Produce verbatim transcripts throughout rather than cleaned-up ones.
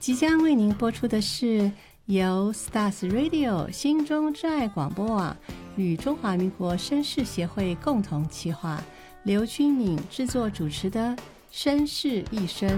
即将为您播出的是由 Stars Radio 心中之爱广播网与中华民国绅士协会共同企划，刘君敏制作主持的《绅士一生》。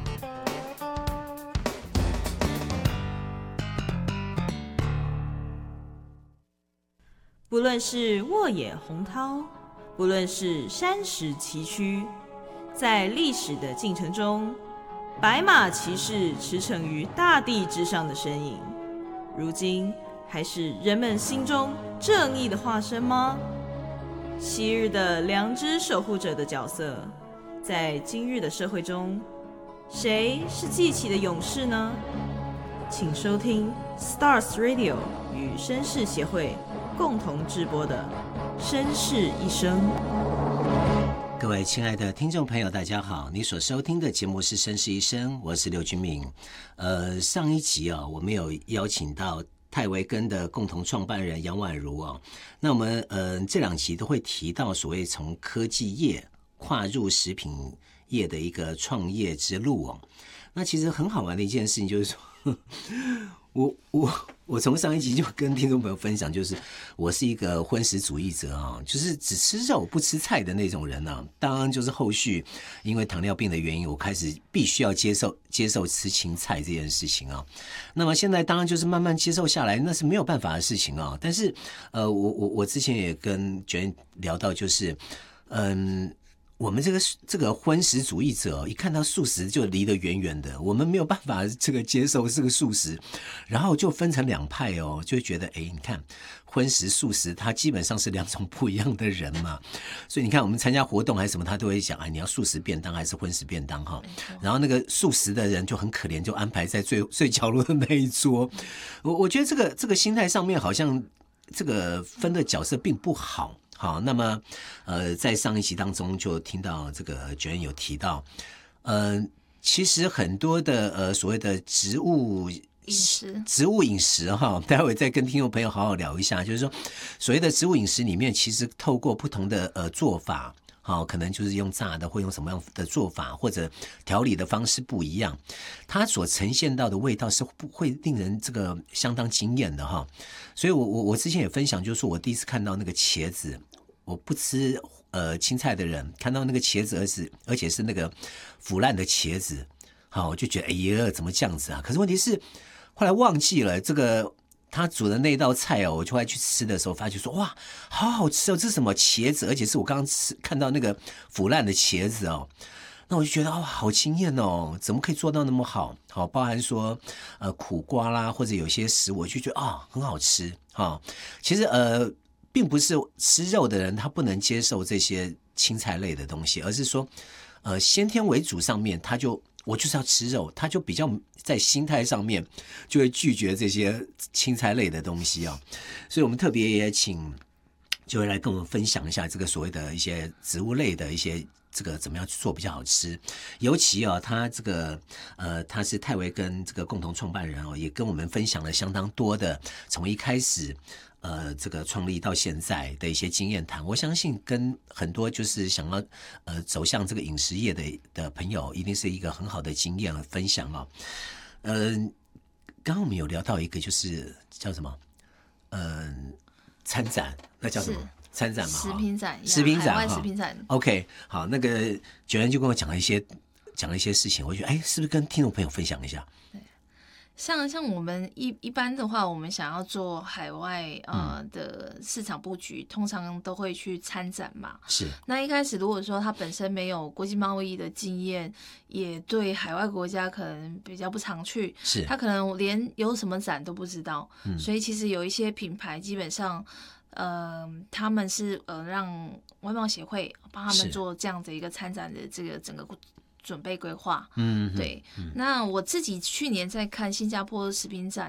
不论是沃野洪涛，不论是山石崎岖，在历史的进程中，白马骑士驰骋于大地之上的身影，如今还是人们心中正义的化身吗？昔日的良知守护者的角色，在今日的社会中，谁是记起的勇士呢？请收听 Stars Radio 与绅士协会共同制播的《绅士一生》。 各位亲爱的听众朋友，大家好！你所收听的节目是《绅士一生》，我是刘君敏。呃，上一集啊、哦，我们有邀请到泰维根的共同创办人杨婉如哦。那我们呃这两集都会提到所谓从科技业跨入食品业的一个创业之路哦。那其实很好玩的一件事情就是说，我我我从上一集就跟听众朋友分享，就是我是一个荤食主义者啊，就是只吃肉不吃菜的那种人啊。当然就是后续因为糖尿病的原因，我开始必须要接受接受吃青菜这件事情啊。那么现在当然就是慢慢接受下来，那是没有办法的事情啊。但是呃，我我我之前也跟娟聊到，就是嗯。我们这个这个荤食主义者，一看到素食就离得远远的，我们没有办法这个接受这个素食，然后就分成两派哦，就觉得哎，你看荤食素食，它基本上是两种不一样的人嘛，所以你看我们参加活动还是什么，他都会讲哎，你要素食便当还是荤食便当哈，然后那个素食的人就很可怜，就安排在最最角落的那一桌。我我觉得这个这个心态上面好像这个分的角色并不好。好，那么，呃，在上一集当中就听到这个Joanne有提到，呃，其实很多的呃所谓的植物饮食，植物饮食哈，待会再跟听众朋友好好聊一下，就是说，所谓的植物饮食里面，其实透过不同的呃做法。好，可能就是用炸的，或用什么样的做法，或者调理的方式不一样，它所呈现到的味道是会令人这个相当惊艳的哈。所以我我我之前也分享，就是说我第一次看到那个茄子，我不吃呃青菜的人看到那个茄子，而是而且是那个腐烂的茄子，好，我就觉得哎呀，怎么这样子啊？可是问题是后来忘记了这个。他煮的那道菜哦，我就会去吃的时候，发觉说哇，好好吃哦！这是什么茄子？而且是我刚刚吃看到那个腐烂的茄子哦，那我就觉得哦，好惊艳哦！怎么可以做到那么好？好，包含说呃苦瓜啦，或者有些食物，我就觉得啊、哦、很好吃哈、哦。其实呃，并不是吃肉的人他不能接受这些青菜类的东西，而是说呃先天为主上面他就。我就是要吃肉，他就比较在心态上面就会拒绝这些青菜类的东西啊、哦，所以我们特别也请就会来跟我们分享一下这个所谓的一些植物类的一些这个怎么样去做比较好吃，尤其啊、哦，他这个呃他是泰维根这个共同创办人哦，也跟我们分享了相当多的从一开始。呃，这个创立到现在的一些经验谈，我相信跟很多就是想要呃走向这个饮食业的的朋友，一定是一个很好的经验分享哦。呃，刚刚我们有聊到一个就是叫什么，嗯、呃，参展，那叫什么？参展嘛， 食品展， 食品展， 海外食品展。 OK， 好，那个Joanne就跟我讲了一些讲了一些事情，我觉得哎，是不是跟听众朋友分享一下？ 像像我们一一般的话，我们想要做海外呃的市场布局，嗯、通常都会去参展嘛。 是。那一开始如果说他本身没有国际贸易的经验，也对海外国家可能比较不常去， 是。 他可能连有什么展都不知道。嗯、所以其实有一些品牌基本上，呃，他们是呃让外贸协会帮他们做这样的一个参展的这个整个。准备规划，嗯，对。嗯、那我自己去年在看新加坡食品展